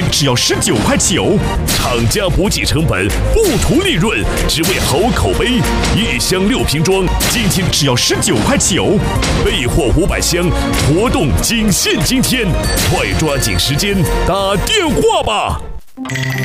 只要19.9块， 厂家补给成本不图利润，只为好口碑。1箱6瓶装， 今天只要19.9块， 备货500箱，活动仅限今天，快抓紧时间打电话吧！